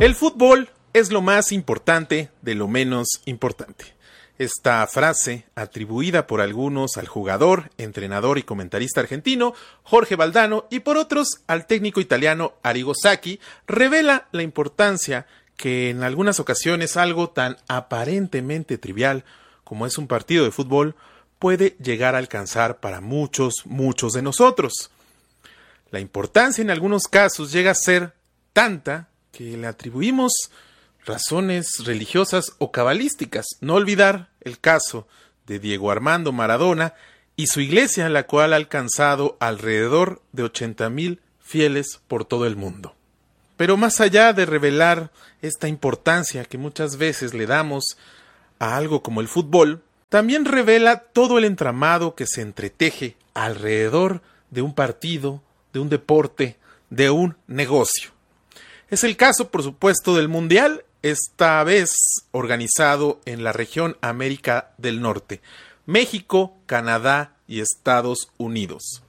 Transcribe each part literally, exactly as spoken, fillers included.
El fútbol es lo más importante de lo menos importante. Esta frase, atribuida por algunos al jugador, entrenador y comentarista argentino Jorge Valdano y por otros al técnico italiano Arrigo Sacchi, revela la importancia que en algunas ocasiones algo tan aparentemente trivial como es un partido de fútbol puede llegar a alcanzar para muchos, muchos de nosotros. La importancia en algunos casos llega a ser tanta que le atribuimos razones religiosas o cabalísticas. No olvidar el caso de Diego Armando Maradona y su iglesia, la cual ha alcanzado alrededor de ochenta mil fieles por todo el mundo. Pero más allá de revelar esta importancia que muchas veces le damos a algo como el fútbol, también revela todo el entramado que se entreteje alrededor de un partido, de un deporte, de un negocio. Es el caso, por supuesto, del Mundial, esta vez organizado en la región América del Norte, México, Canadá y Estados Unidos.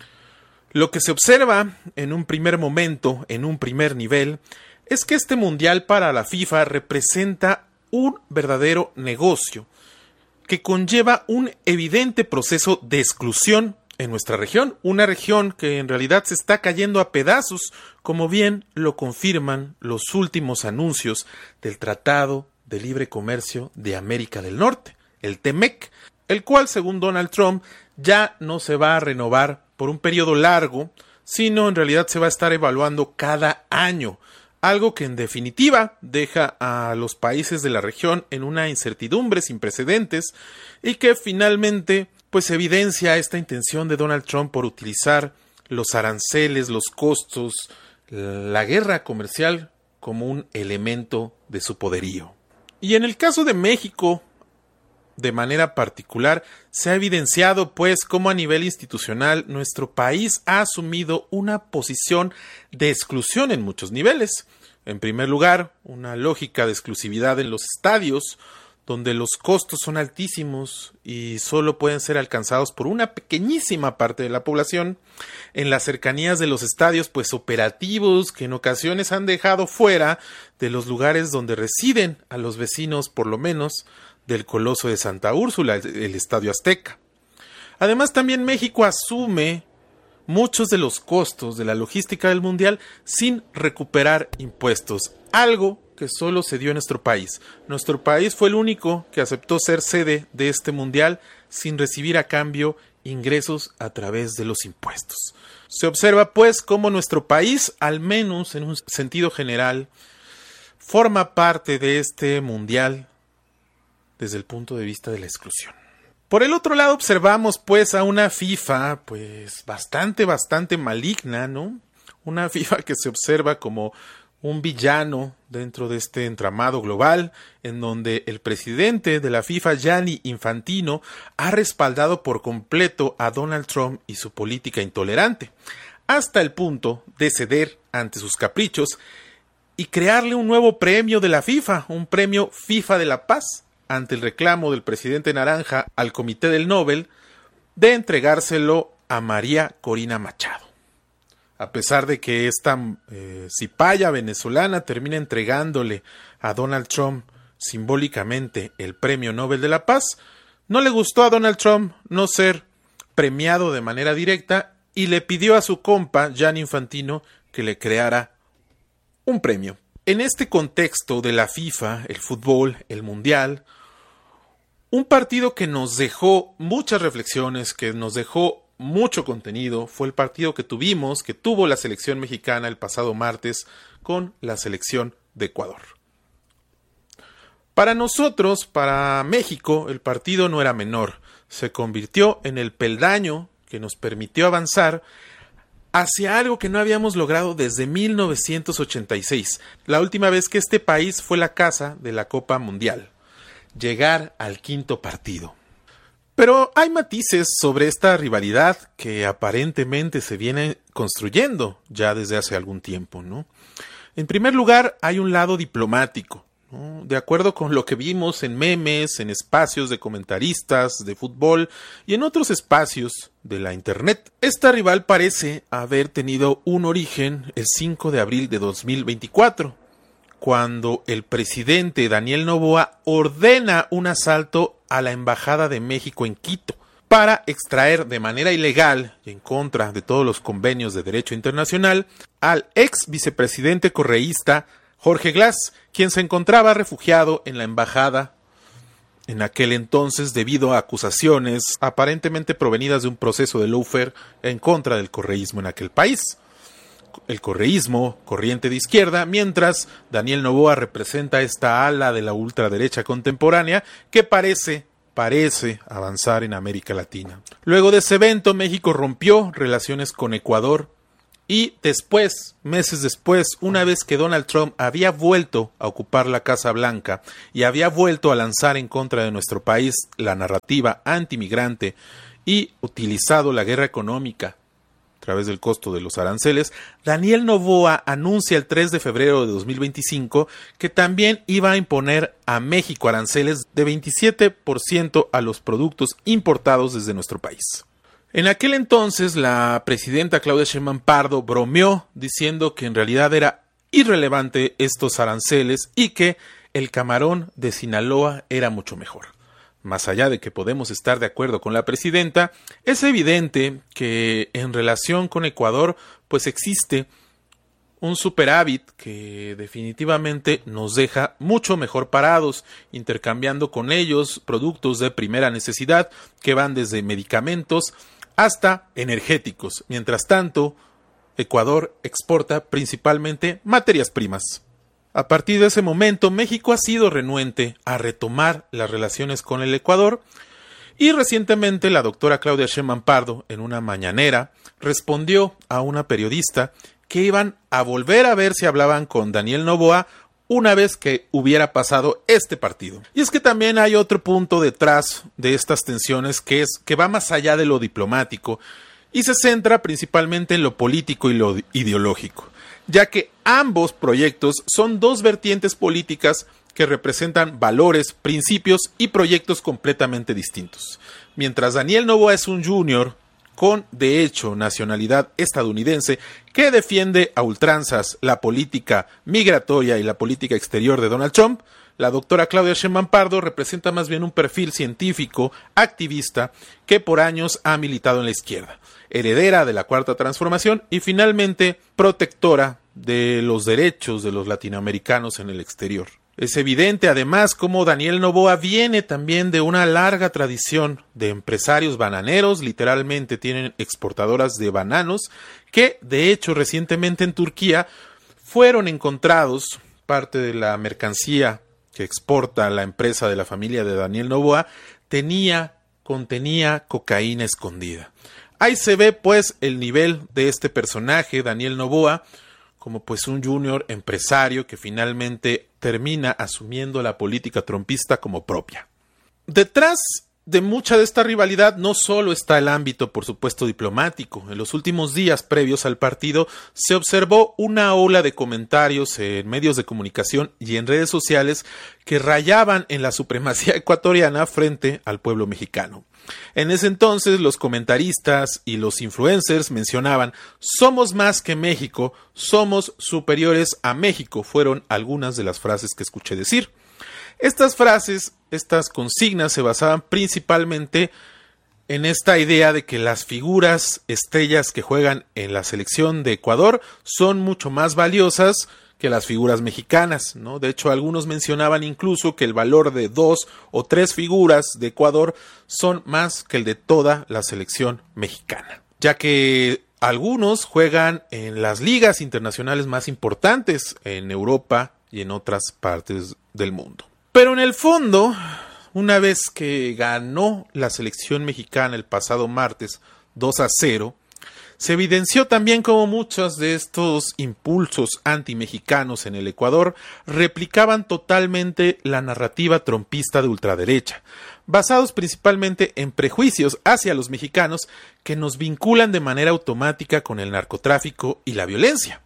Lo que se observa en un primer momento, en un primer nivel, es que este Mundial para la FIFA representa un verdadero negocio que conlleva un evidente proceso de exclusión en nuestra región, una región que en realidad se está cayendo a pedazos, como bien lo confirman los últimos anuncios del Tratado de Libre Comercio de América del Norte, el T M E C, el cual, según Donald Trump, ya no se va a renovar por un periodo largo, sino en realidad se va a estar evaluando cada año, algo que en definitiva deja a los países de la región en una incertidumbre sin precedentes y que finalmente pues evidencia esta intención de Donald Trump por utilizar los aranceles, los costos, la guerra comercial como un elemento de su poderío. Y en el caso de México, de manera particular, se ha evidenciado pues cómo a nivel institucional nuestro país ha asumido una posición de exclusión en muchos niveles. En primer lugar, una lógica de exclusividad en los estadios, donde los costos son altísimos y solo pueden ser alcanzados por una pequeñísima parte de la población. En las cercanías de los estadios, pues operativos que en ocasiones han dejado fuera de los lugares donde residen a los vecinos, por lo menos, del Coloso de Santa Úrsula, el Estadio Azteca. Además, también México asume muchos de los costos de la logística del Mundial sin recuperar impuestos, algo que solo se dio en nuestro país. Nuestro país fue el único que aceptó ser sede de este Mundial sin recibir a cambio ingresos a través de los impuestos. Se observa pues cómo nuestro país, al menos en un sentido general, forma parte de este Mundial desde el punto de vista de la exclusión. Por el otro lado observamos pues a una FIFA pues bastante, bastante maligna, ¿no? Una FIFA que se observa como un villano dentro de este entramado global, en donde el presidente de la FIFA, Gianni Infantino, ha respaldado por completo a Donald Trump y su política intolerante, hasta el punto de ceder ante sus caprichos y crearle un nuevo premio de la FIFA, un premio FIFA de la Paz, ante el reclamo del presidente naranja al Comité del Nobel de entregárselo a María Corina Machado. A pesar de que esta eh, cipaya venezolana termina entregándole a Donald Trump simbólicamente el Premio Nobel de la Paz, no le gustó a Donald Trump no ser premiado de manera directa y le pidió a su compa, Gianni Infantino, que le creara un premio. En este contexto de la FIFA, el fútbol, el Mundial, un partido que nos dejó muchas reflexiones, que nos dejó mucho contenido, fue el partido que tuvimos, que tuvo la selección mexicana el pasado martes con la selección de Ecuador. Para nosotros, para México, el partido no era menor, se convirtió en el peldaño que nos permitió avanzar hacia algo que no habíamos logrado desde mil novecientos ochenta y seis, la última vez que este país fue la casa de la Copa Mundial, llegar al quinto partido. Pero hay matices sobre esta rivalidad que aparentemente se viene construyendo ya desde hace algún tiempo, ¿no? En primer lugar, hay un lado diplomático, ¿no? De acuerdo con lo que vimos en memes, en espacios de comentaristas de fútbol y en otros espacios de la internet. Esta rival parece haber tenido un origen el cinco de abril de dos mil veinticuatro, cuando el presidente Daniel Noboa ordena un asalto a la Embajada de México en Quito para extraer de manera ilegal y en contra de todos los convenios de derecho internacional al ex vicepresidente correísta Jorge Glass, quien se encontraba refugiado en la embajada en aquel entonces debido a acusaciones aparentemente provenidas de un proceso de lawfare en contra del correísmo en aquel país. El correísmo, corriente de izquierda, mientras Daniel Noboa representa esta ala de la ultraderecha contemporánea que parece, parece avanzar en América Latina. Luego de ese evento, México rompió relaciones con Ecuador y después, meses después, una vez que Donald Trump había vuelto a ocupar la Casa Blanca y había vuelto a lanzar en contra de nuestro país la narrativa antimigrante y utilizado la guerra económica a través del costo de los aranceles, Daniel Noboa anuncia el tres de febrero de dos mil veinticinco que también iba a imponer a México aranceles de veintisiete por ciento a los productos importados desde nuestro país. En aquel entonces, la presidenta Claudia Sheinbaum Pardo bromeó diciendo que en realidad era irrelevante estos aranceles y que el camarón de Sinaloa era mucho mejor. Más allá de que podemos estar de acuerdo con la presidenta, es evidente que en relación con Ecuador, pues existe un superávit que definitivamente nos deja mucho mejor parados, intercambiando con ellos productos de primera necesidad que van desde medicamentos hasta energéticos. Mientras tanto, Ecuador exporta principalmente materias primas. A partir de ese momento, México ha sido renuente a retomar las relaciones con el Ecuador y recientemente la doctora Claudia Sheinbaum Pardo, en una mañanera, respondió a una periodista que iban a volver a ver si hablaban con Daniel Noboa una vez que hubiera pasado este partido. Y es que también hay otro punto detrás de estas tensiones que es que va más allá de lo diplomático y se centra principalmente en lo político y lo ideológico, ya que ambos proyectos son dos vertientes políticas que representan valores, principios y proyectos completamente distintos. Mientras Daniel Noboa es un junior con, de hecho, nacionalidad estadounidense que defiende a ultranzas la política migratoria y la política exterior de Donald Trump, la doctora Claudia Sheinbaum Pardo representa más bien un perfil científico, activista, que por años ha militado en la izquierda, heredera de la Cuarta Transformación y finalmente protectora de los derechos de los latinoamericanos en el exterior. Es evidente además cómo Daniel Noboa viene también de una larga tradición de empresarios bananeros, literalmente tienen exportadoras de bananos, que de hecho recientemente en Turquía fueron encontrados parte de la mercancía que exporta la empresa de la familia de Daniel Noboa, tenía, contenía cocaína escondida. Ahí se ve pues el nivel de este personaje, Daniel Noboa, como pues un junior empresario que finalmente termina asumiendo la política trumpista como propia. Detrás de mucha de esta rivalidad no solo está el ámbito, por supuesto, diplomático. En los últimos días previos al partido se observó una ola de comentarios en medios de comunicación y en redes sociales que rayaban en la supremacía ecuatoriana frente al pueblo mexicano. En ese entonces los comentaristas y los influencers mencionaban: somos más que México, somos superiores a México, fueron algunas de las frases que escuché decir. Estas frases, estas consignas se basaban principalmente en esta idea de que las figuras estrellas que juegan en la selección de Ecuador son mucho más valiosas que las figuras mexicanas, ¿no? De hecho, algunos mencionaban incluso que el valor de dos o tres figuras de Ecuador son más que el de toda la selección mexicana, ya que algunos juegan en las ligas internacionales más importantes en Europa y en otras partes del mundo. Pero en el fondo, una vez que ganó la selección mexicana el pasado martes dos a cero, se evidenció también cómo muchos de estos impulsos antimexicanos en el Ecuador replicaban totalmente la narrativa trompista de ultraderecha, basados principalmente en prejuicios hacia los mexicanos que nos vinculan de manera automática con el narcotráfico y la violencia.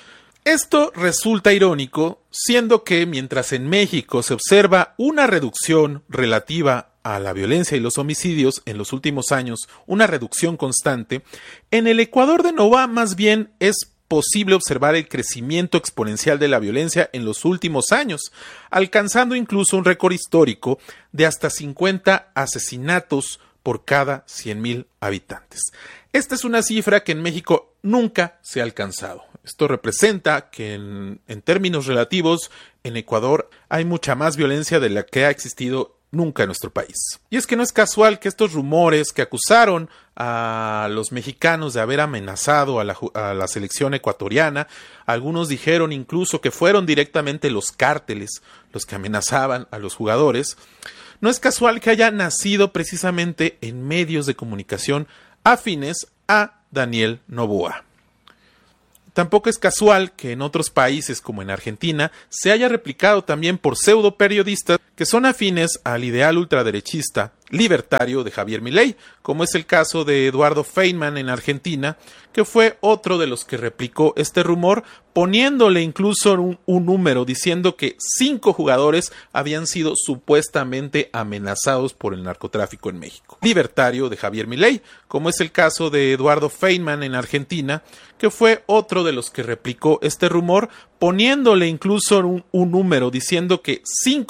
Esto resulta irónico, siendo que mientras en México se observa una reducción relativa a la violencia y los homicidios en los últimos años, una reducción constante, en el Ecuador de Noboa más bien es posible observar el crecimiento exponencial de la violencia en los últimos años, alcanzando incluso un récord histórico de hasta cincuenta asesinatos por cada cien mil habitantes. Esta es una cifra que en México nunca se ha alcanzado. Esto representa que en, en términos relativos, en Ecuador hay mucha más violencia de la que ha existido nunca en nuestro país. Y es que no es casual que estos rumores que acusaron a los mexicanos de haber amenazado a la, a la selección ecuatoriana, algunos dijeron incluso que fueron directamente los cárteles los que amenazaban a los jugadores, no es casual que haya nacido precisamente en medios de comunicación afines a Daniel Noboa. Tampoco es casual que en otros países como en Argentina se haya replicado también por pseudo periodistas que son afines al ideal ultraderechista libertario de Javier Milei, como es el caso de Eduardo Feynman en Argentina, que fue otro de los que replicó este rumor, poniéndole incluso un, un número diciendo que cinco jugadores habían sido supuestamente amenazados por el narcotráfico en México. Libertario de Javier Milei, como es el caso de Eduardo Feynman en Argentina, que fue otro de los que replicó este rumor, poniéndole incluso un, un número diciendo que cinco